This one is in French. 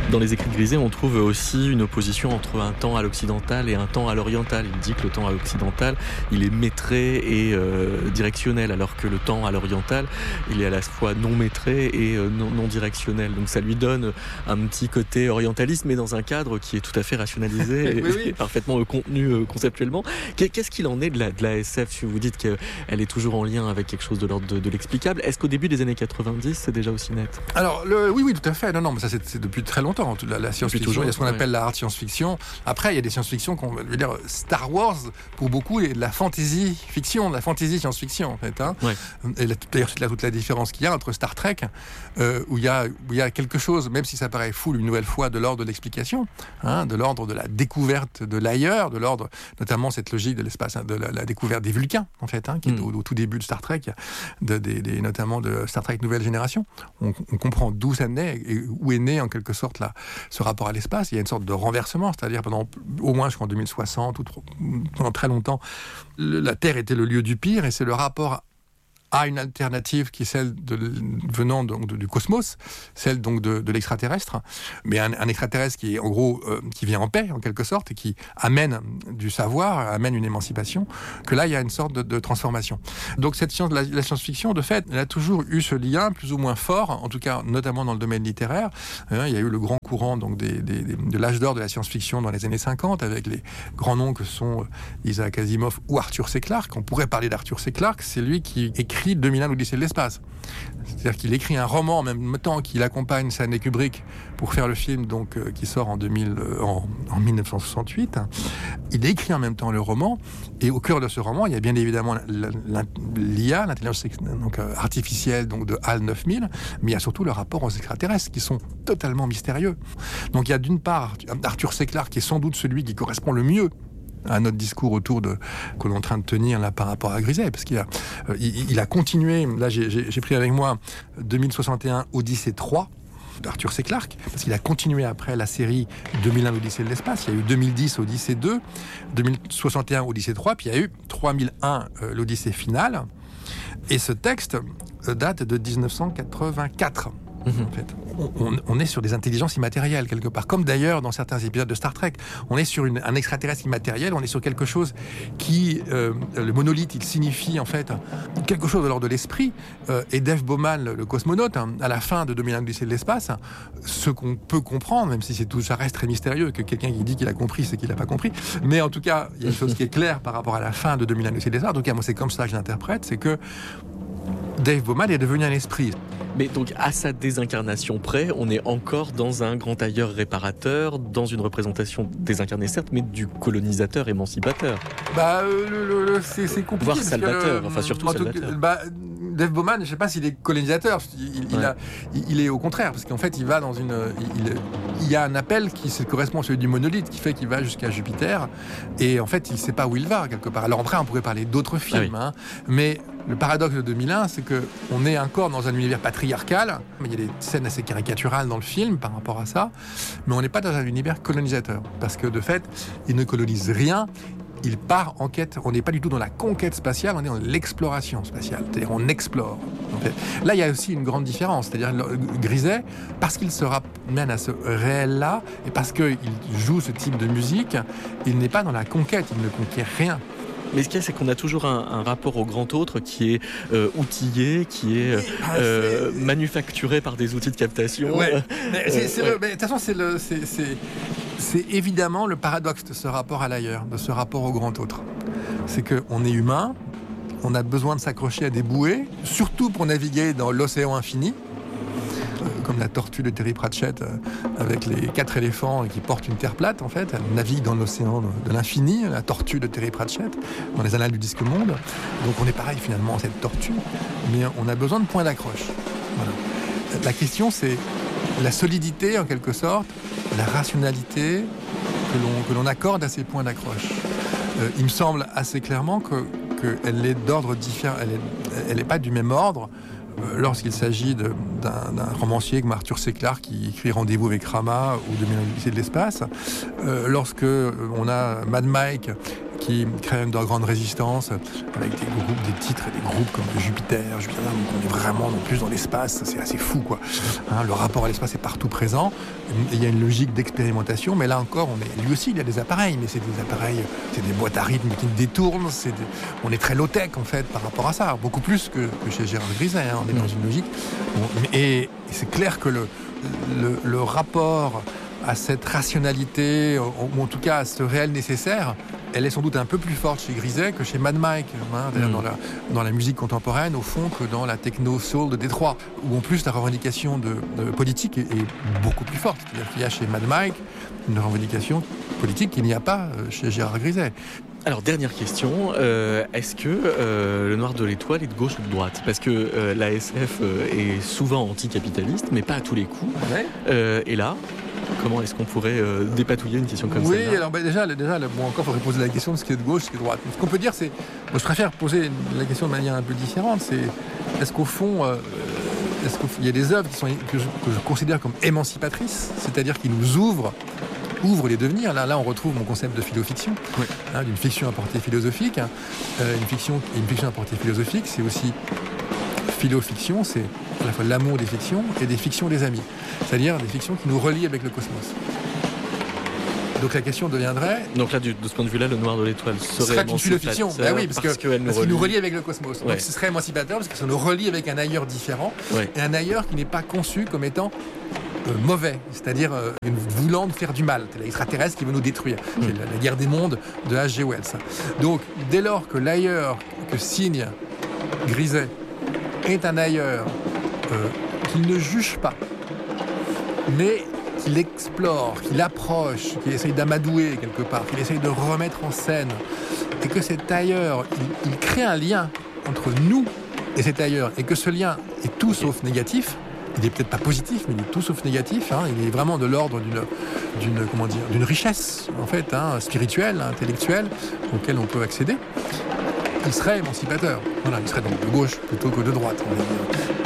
Dans les écrits de Griset, on trouve aussi une opposition entre un temps à l'occidental et un temps à l'oriental. Il dit que le temps à l'occidental, il est maîtré et directionnel, alors que le temps à l'oriental, il est à la fois non maîtré et non directionnel. Donc ça lui donne un petit côté orientaliste, mais dans un cadre qui est tout à fait rationalisé et parfaitement contenu conceptuellement. Qu'est-ce qu'il en est de la SF, si vous dites qu'elle est toujours en lien avec quelque chose de l'ordre de l'explicable? Est-ce qu'au début des années 90, c'est déjà aussi net? Alors, oui, tout à fait. Non, mais ça, c'est depuis très longtemps. La science-fiction, il y a ce qu'on appelle la hard science-fiction. Après, il y a des science-fiction qu'on veut dire Star Wars, pour beaucoup, est de la fantasy-fiction, de la fantasy-science-fiction, en fait. Hein. Ouais. Et d'ailleurs, c'est là toute la différence qu'il y a entre Star Trek, où il y a quelque chose, même si ça paraît fou une nouvelle fois, de l'ordre de l'explication, hein, de l'ordre de la découverte de l'ailleurs, de l'ordre, notamment cette logique de l'espace, hein, de la découverte des Vulcains, en fait, hein, qui est au tout début de Star Trek, notamment de Star Trek Nouvelle Génération. On comprend d'où ça naît et où est né, en quelque sorte, ce rapport à l'espace. Il y a une sorte de renversement, c'est-à-dire au moins jusqu'en 2060, ou pendant très longtemps, la Terre était le lieu du pire, et c'est le rapport à une alternative qui est celle venant donc du cosmos, celle donc de l'extraterrestre, mais un extraterrestre qui est en gros qui vient en paix en quelque sorte et qui amène du savoir, amène une émancipation, que là il y a une sorte de transformation. Donc cette science, la science-fiction, de fait, elle a toujours eu ce lien plus ou moins fort, en tout cas notamment dans le domaine littéraire. Il y a eu le grand courant donc de l'âge d'or de la science-fiction dans les années 50 avec les grands noms que sont Isaac Asimov ou Arthur C. Clarke. On pourrait parler d'Arthur C. Clarke, c'est lui qui écrit 2001 l'Odyssée de l'espace. C'est-à-dire qu'il écrit un roman en même temps qu'il accompagne Stanley Kubrick pour faire le film donc qui sort en 1968. Il écrit en même temps le roman, et au cœur de ce roman, il y a bien évidemment l'IA, l'intelligence artificielle donc de HAL 9000, mais il y a surtout le rapport aux extraterrestres qui sont totalement mystérieux. Donc il y a d'une part Arthur C. Clarke qui est sans doute celui qui correspond le mieux à notre discours que l'on est en train de tenir là par rapport à Griset, parce qu'il a continué. Là, j'ai pris avec moi 2061 Odyssée 3 d'Arthur C. Clarke, parce qu'il a continué après la série 2001 l'Odyssée de l'espace. Il y a eu 2010 Odyssée 2, 2061 Odyssée 3, puis il y a eu 3001 l'Odyssée finale. Et ce texte date de 1984. En fait, on est sur des intelligences immatérielles quelque part, comme d'ailleurs dans certains épisodes de Star Trek. On est sur un extraterrestre immatériel, on est sur quelque chose qui, le monolithe, il signifie en fait quelque chose de l'ordre de l'esprit. Et Dave Bowman, le cosmonaute, hein, à la fin de 2001 l'Odyssée de l'espace, ce qu'on peut comprendre, même si ça reste très mystérieux, que quelqu'un qui dit qu'il a compris, c'est qu'il n'a pas compris. Mais en tout cas, il y a une chose qui est claire par rapport à la fin de 2001 l'Odyssée de l'espace. En tout cas, moi, c'est comme ça que je l'interprète, c'est que Dave Bowman est devenu un esprit. Mais donc, à sa désincarnation près, on est encore dans un grand tailleur réparateur, dans une représentation désincarnée certes, mais du colonisateur émancipateur. C'est compliqué. Voire salvateur, surtout salvateur. Dave Bowman, je ne sais pas s'il est colonisateur, il est au contraire, parce qu'en fait, il va il y a un appel qui correspond à celui du monolithe, qui fait qu'il va jusqu'à Jupiter, et en fait, il ne sait pas où il va, quelque part. Alors après, on pourrait parler d'autres films, hein, mais le paradoxe de 2001, c'est qu'on est encore dans un univers patriarcal, mais il y a des scènes assez caricaturales dans le film par rapport à ça, mais on n'est pas dans un univers colonisateur, parce que de fait, il ne colonise rien. Il part en quête, on n'est pas du tout dans la conquête spatiale, on est dans l'exploration spatiale, c'est-à-dire on explore. En fait. Là, il y a aussi une grande différence, c'est-à-dire Griset, parce qu'il se ramène à ce réel-là, et parce qu'il joue ce type de musique, il n'est pas dans la conquête, il ne conquiert rien. Mais ce qu'il y a, c'est qu'on a toujours un rapport au grand autre qui est outillé, qui est manufacturé par des outils de captation. Ouais. Mais de toute façon, c'est évidemment le paradoxe de ce rapport à l'ailleurs, de ce rapport au grand autre. C'est qu'on est humain, on a besoin de s'accrocher à des bouées, surtout pour naviguer dans l'océan infini, comme la tortue de Terry Pratchett avec les 4 éléphants qui portent une terre plate, en fait. Elle navigue dans l'océan de l'infini, la tortue de Terry Pratchett, dans les annales du disque monde. Donc on est pareil finalement, cette tortue, mais on a besoin de points d'accroche. Voilà. La question, c'est la solidité, en quelque sorte, la rationalité que l'on accorde à ces points d'accroche. Il me semble assez clairement qu'elle est d'ordre différent, elle n'est pas du même ordre lorsqu'il s'agit d'un romancier comme Arthur C. Clarke qui écrit Rendez-vous avec Rama ou 2001 l'Odyssée de l'espace, lorsque on a Mad Mike qui crée de grandes résistances avec des groupes, des titres et des groupes comme Jupiter, donc on est vraiment non plus dans l'espace, c'est assez fou quoi. Le rapport à l'espace est partout présent, et il y a une logique d'expérimentation, mais là encore, lui aussi il y a des appareils, mais c'est des appareils, c'est des boîtes à rythme qui détournent, on est très low-tech en fait par rapport à ça, beaucoup plus que chez Gérard Griset, on est dans une logique, et c'est clair que le rapport à cette rationalité, ou en tout cas à ce réel nécessaire, elle est sans doute un peu plus forte chez Griset que chez Mad Mike, dans la musique contemporaine, au fond, que dans la techno-soul de Détroit, où en plus la revendication de politique est beaucoup plus forte. C'est-à-dire qu'il y a chez Mad Mike une revendication politique qu'il n'y a pas chez Gérard Griset. Alors, dernière question, est-ce que le Noir de l'Étoile est de gauche ou de droite ? Parce que la SF est souvent anticapitaliste, mais pas à tous les coups. Ouais. Et là, comment est-ce qu'on pourrait dépatouiller une question comme ça ? Oui, alors déjà, encore, il faudrait poser la question de ce qui est de gauche, ce qui est de droite. Ce qu'on peut dire, c'est... Moi, je préfère poser la question de manière un peu différente. C'est, est-ce qu'au fond, il y a des œuvres que je considère comme émancipatrices, c'est-à-dire qui nous ouvrent les devenirs. Là, on retrouve mon concept de philofiction, oui. D'une fiction à portée philosophique. Une fiction à portée philosophique, c'est aussi philofiction, c'est à la fois l'amour des fictions et des fictions des amis. C'est-à-dire des fictions qui nous relient avec le cosmos. Donc la question deviendrait... Donc là, de ce point de vue-là, le Noir de l'Étoile serait une philofiction. Oui, parce qu'il nous relie avec le cosmos. Ouais. Donc ce serait émancipateur parce que ça nous relie avec un ailleurs différent, ouais. Et un ailleurs qui n'est pas conçu comme étant mauvais, c'est-à-dire voulant faire du mal. C'est l'extraterrestre qui veut nous détruire. C'est la guerre des mondes de H.G. Wells. Donc dès lors que l'ailleurs que signe Griset est un ailleurs qu'il ne juge pas, mais qu'il explore, qu'il approche, qu'il essaye d'amadouer quelque part, qu'il essaye de remettre en scène, et que cet ailleurs, il crée un lien entre nous et cet ailleurs, et que ce lien est tout sauf négatif. Il n'est peut-être pas positif, mais il est tout sauf négatif. Il est vraiment de l'ordre d'une richesse, en fait, spirituelle, intellectuelle, auquel on peut accéder. Il serait émancipateur. Voilà, il serait donc de gauche plutôt que de droite.